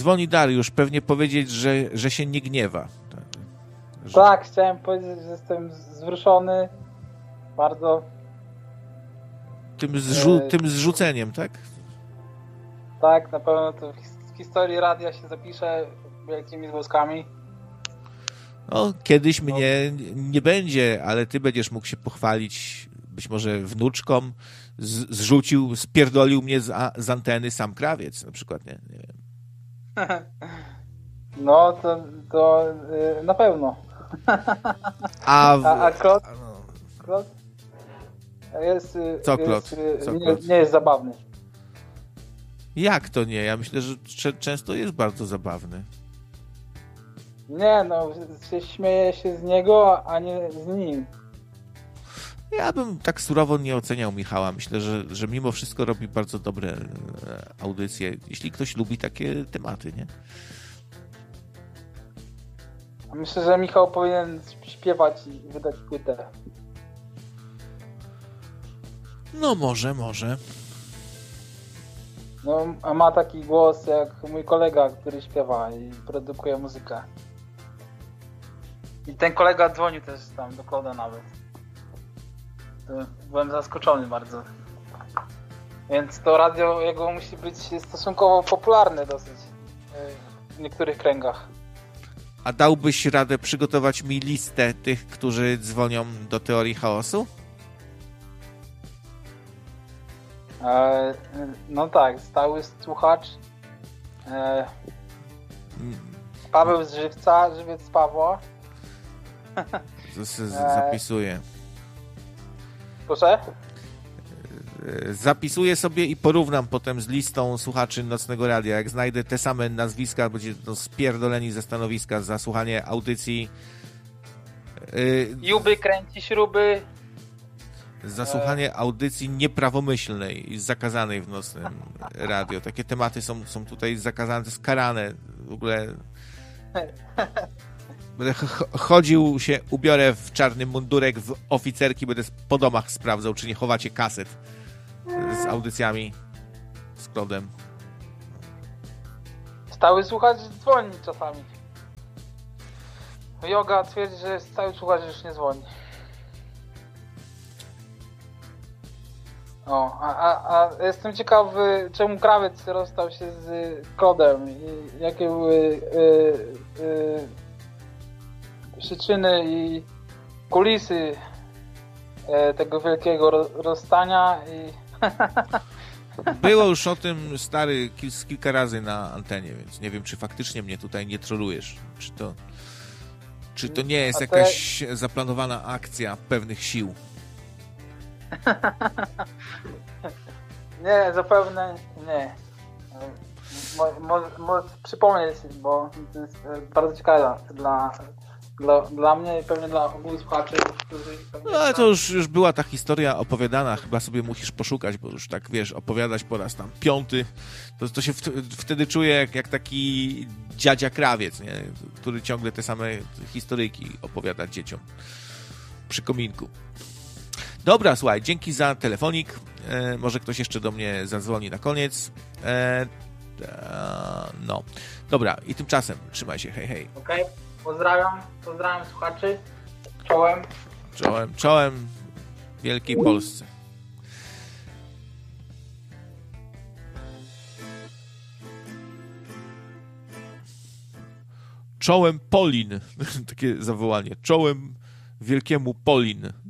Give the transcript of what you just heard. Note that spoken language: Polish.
Dzwoni Dariusz, pewnie powiedzieć, że się nie gniewa. Tak, chciałem powiedzieć, że jestem wzruszony bardzo. Tym zrzuceniem, tak? Tak, na pewno to w historii radia się zapisze wielkimi zgłoskami. No, kiedyś mnie nie będzie, ale ty będziesz mógł się pochwalić być może wnuczkom, spierdolił mnie z anteny sam krawiec na przykład, nie wiem. No, to na pewno. A Klot? Klot? Co Klot? Nie jest zabawny. Jak to nie? Ja myślę, że często jest bardzo zabawny. Nie, no, śmieję się z niego, a nie z nim. Ja bym tak surowo nie oceniał Michała. Myślę, że mimo wszystko robi bardzo dobre audycje, jeśli ktoś lubi takie tematy, nie? Myślę, że Michał powinien śpiewać i wydać płytę. No może. No, a ma taki głos jak mój kolega, który śpiewa i produkuje muzykę. I ten kolega dzwonił też tam do Kloda nawet. To byłem zaskoczony bardzo. Więc to radio jego musi być stosunkowo popularne dosyć w niektórych kręgach. A dałbyś radę przygotować mi listę tych, którzy dzwonią do Teorii Chaosu? No tak, stały słuchacz. Paweł z Żywca, Żywiec z Pawła. Zapisuję. Proszę? Zapisuję sobie i porównam potem z listą słuchaczy Nocnego Radia. Jak znajdę te same nazwiska, będzie to spierdoleni ze stanowiska za słuchanie audycji. Juby kręci śruby. Za słuchanie audycji nieprawomyślnej i zakazanej w Nocnym Radio. Takie tematy są tutaj zakazane, to jest karane. W ogóle będę chodził się, ubiorę w czarny mundurek, w oficerki, będę po domach sprawdzał, czy nie chowacie kaset z audycjami z Klodem. Stały słuchacz dzwoni czasami. Joga twierdzi, że stały słuchacz już nie dzwoni. A jestem ciekawy, czemu krawiec rozstał się z Klodem i jakie były przyczyny i kulisy tego wielkiego rozstania i Było już o tym, stary, kilka razy na antenie, więc nie wiem, czy faktycznie mnie tutaj nie trolujesz. Czy to nie jest jakaś zaplanowana akcja pewnych sił? Nie, zapewne nie. Może przypomnieć, bo to jest bardzo ciekawe dla mnie i pewnie dla ogółu słuchaczy, którzy... No ale to już była ta historia opowiadana, chyba sobie musisz poszukać, bo już tak, wiesz, opowiadać po raz tam 5, to się wtedy czuję jak taki dziadzia krawiec, nie? Który ciągle te same historyjki opowiada dzieciom przy kominku. Dobra, słuchaj, dzięki za telefonik. Może ktoś jeszcze do mnie zadzwoni na koniec. No. Dobra, i tymczasem trzymaj się, hej. Okej, pozdrawiam słuchaczy. Czołem Wielkiej Polsce. Czołem Polin. Takie zawołanie. Czołem Wielkiemu Polin.